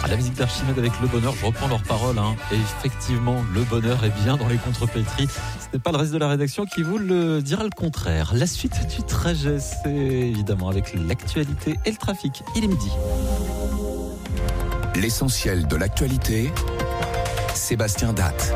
La musique d'Archimède avec Le Bonheur, je reprends leurs paroles. Et effectivement, le bonheur est bien dans les contrepétries. Ce n'est pas le reste de la rédaction qui vous le dira le contraire. La suite du trajet, c'est évidemment avec l'actualité et le trafic. Il est midi. L'essentiel de l'actualité, Sébastien Datte.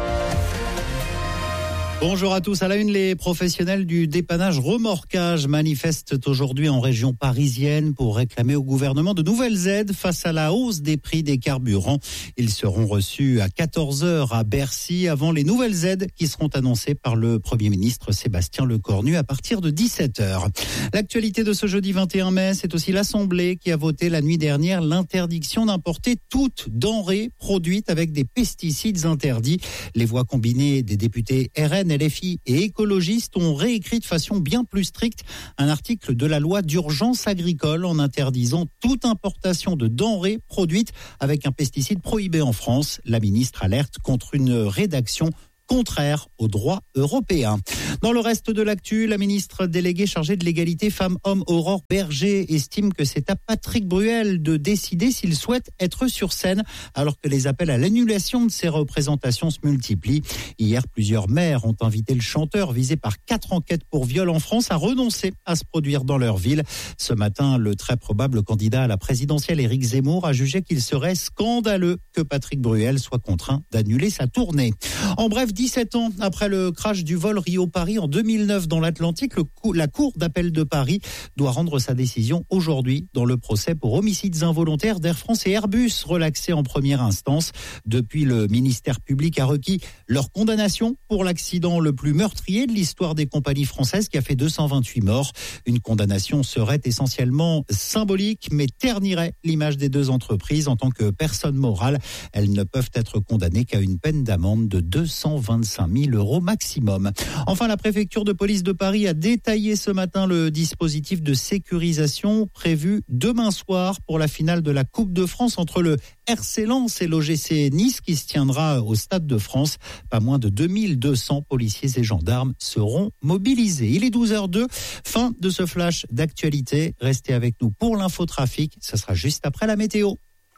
Bonjour à tous. À la une, les professionnels du dépannage remorquage manifestent aujourd'hui en région parisienne pour réclamer au gouvernement de nouvelles aides face à la hausse des prix des carburants. Ils seront reçus à 14h à Bercy avant les nouvelles aides qui seront annoncées par le Premier ministre Sébastien Lecornu à partir de 17h. L'actualité de ce jeudi 21 mai, c'est aussi l'Assemblée qui a voté la nuit dernière l'interdiction d'importer toute denrée produite avec des pesticides interdits. Les voix combinées des députés RN, LFI et écologistes ont réécrit de façon bien plus stricte un article de la loi d'urgence agricole en interdisant toute importation de denrées produites avec un pesticide prohibé en France. La ministre alerte contre une rédaction contraire au droit européen. Dans le reste de l'actu, la ministre déléguée chargée de l'égalité femmes-hommes Aurore Berger estime que c'est à Patrick Bruel de décider s'il souhaite être sur scène alors que les appels à l'annulation de ses représentations se multiplient. Hier, plusieurs maires ont invité le chanteur visé par 4 enquêtes pour viol en France à renoncer à se produire dans leur ville. Ce matin, le très probable candidat à la présidentielle Éric Zemmour a jugé qu'il serait scandaleux que Patrick Bruel soit contraint d'annuler sa tournée. En bref, 17 ans après le crash du vol Rio-Paris en 2009 dans l'Atlantique, la Cour d'appel de Paris doit rendre sa décision aujourd'hui dans le procès pour homicides involontaires d'Air France et Airbus, relaxé en première instance. Depuis, le ministère public a requis leur condamnation pour l'accident le plus meurtrier de l'histoire des compagnies françaises qui a fait 228 morts. Une condamnation serait essentiellement symbolique mais ternirait l'image des deux entreprises en tant que personnes morales. Elles ne peuvent être condamnées qu'à une peine d'amende de 225 000 € maximum. Enfin, la préfecture de police de Paris a détaillé ce matin le dispositif de sécurisation prévu demain soir pour la finale de la Coupe de France entre le RC Lens et l'OGC Nice qui se tiendra au Stade de France. Pas moins de 2200 policiers et gendarmes seront mobilisés. Il est 12h02, fin de ce flash d'actualité. Restez avec nous pour l'infotrafic, ça sera juste après la météo.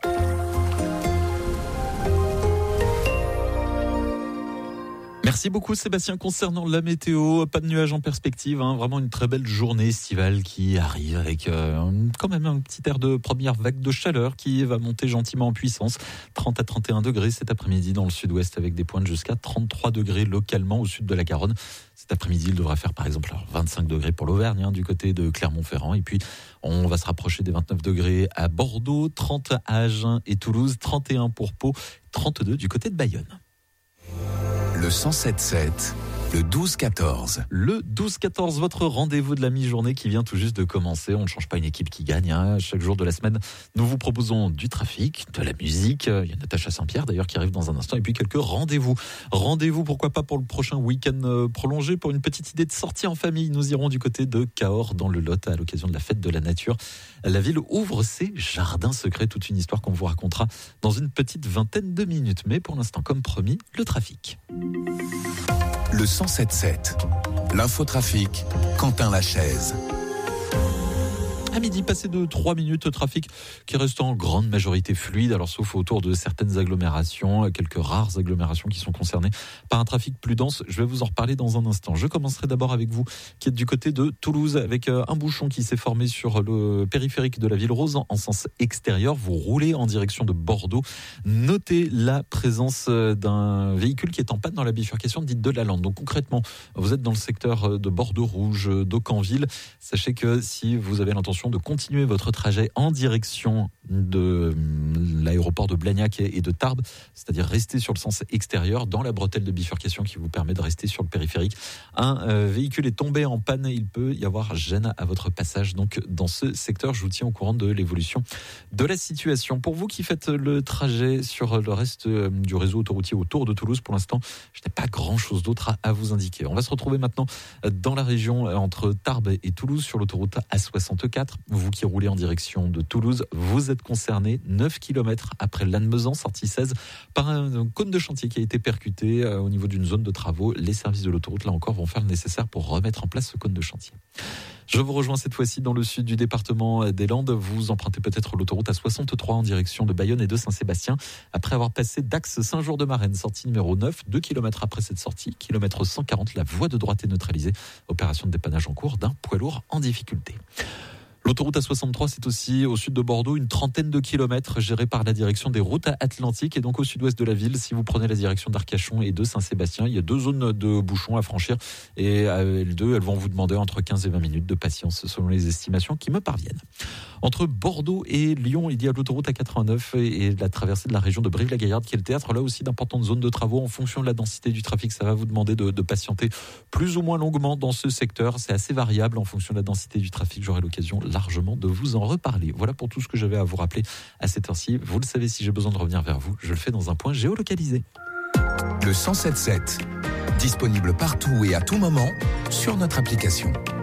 Merci beaucoup Sébastien. Concernant la météo, pas de nuages en perspective, vraiment une très belle journée estivale qui arrive avec quand même un petit air de première vague de chaleur qui va monter gentiment en puissance. 30 à 31 degrés cet après-midi dans le sud-ouest avec des pointes jusqu'à 33 degrés localement au sud de la Garonne. Cet après-midi, il devra faire par exemple 25 degrés pour l'Auvergne du côté de Clermont-Ferrand. Et puis, on va se rapprocher des 29 degrés à Bordeaux, 30 à Agen et Toulouse, 31 pour Pau, 32 du côté de Bayonne. Le 107.7, le 12-14. Le 12-14, votre rendez-vous de la mi-journée qui vient tout juste de commencer. On ne change pas une équipe qui gagne. Chaque jour de la semaine, nous vous proposons du trafic, de la musique. Il y a Natacha Saint-Pierre d'ailleurs qui arrive dans un instant. Et puis quelques rendez-vous. Rendez-vous, pourquoi pas pour le prochain week-end prolongé, pour une petite idée de sortie en famille. Nous irons du côté de Cahors dans le Lot à l'occasion de la fête de la nature. La ville ouvre ses jardins secrets. Toute une histoire qu'on vous racontera dans une petite vingtaine de minutes. Mais pour l'instant, comme promis, le trafic. Le 107.7, l'infotrafic, Quentin Lachaise. À midi, passé de 3 minutes, trafic qui reste en grande majorité fluide, alors sauf autour de certaines agglomérations, quelques rares agglomérations qui sont concernées par un trafic plus dense. Je vais vous en reparler dans un instant. Je commencerai d'abord avec vous qui êtes du côté de Toulouse avec un bouchon qui s'est formé sur le périphérique de la ville rose en sens extérieur. Vous roulez en direction de Bordeaux. Notez la présence d'un véhicule qui est en panne dans la bifurcation dite de la Lande. Donc concrètement, vous êtes dans le secteur de Bordeaux-Rouge, d'Aucanville. Sachez que si vous avez l'intention de continuer votre trajet en direction de l'aéroport de Blagnac et de Tarbes, c'est-à-dire rester sur le sens extérieur dans la bretelle de bifurcation qui vous permet de rester sur le périphérique. Un véhicule est tombé en panne et il peut y avoir gêne à votre passage. Donc dans ce secteur, je vous tiens au courant de l'évolution de la situation. Pour vous qui faites le trajet sur le reste du réseau autoroutier autour de Toulouse, pour l'instant, je n'ai pas grand-chose d'autre à vous indiquer. On va se retrouver maintenant dans la région entre Tarbes et Toulouse sur l'autoroute A64. Vous qui roulez en direction de Toulouse, vous êtes 17 concernés, 9 km après Lannemezan, sortie 16, par un cône de chantier qui a été percuté au niveau d'une zone de travaux. Les services de l'autoroute, là encore, vont faire le nécessaire pour remettre en place ce cône de chantier. Je vous rejoins cette fois-ci dans le sud du département des Landes. Vous empruntez peut-être l'autoroute A63 en direction de Bayonne et de Saint-Sébastien. Après avoir passé Dax Saint-Jour-de-Marenne, sortie numéro 9, 2 km après cette sortie, kilomètre 140, la voie de droite est neutralisée. Opération de dépannage en cours d'un poids lourd en difficulté. L'autoroute A63, c'est aussi au sud de Bordeaux, une trentaine de kilomètres gérée par la direction des routes atlantiques et donc au sud-ouest de la ville. Si vous prenez la direction d'Arcachon et de Saint-Sébastien, il y a 2 zones de bouchons à franchir et elles vont vous demander entre 15 et 20 minutes de patience selon les estimations qui me parviennent. Entre Bordeaux et Lyon, il y a l'autoroute A89 et la traversée de la région de Brive-la-Gaillarde qui est le théâtre là aussi d'importantes zones de travaux. En fonction de la densité du trafic, ça va vous demander de patienter plus ou moins longuement dans ce secteur. C'est assez variable en fonction de la densité du trafic. J'aurai l'occasion largement de vous en reparler. Voilà pour tout ce que j'avais à vous rappeler à cette heure-ci. Vous le savez, si j'ai besoin de revenir vers vous, je le fais dans un point géolocalisé. Le 107.7, disponible partout et à tout moment sur notre application.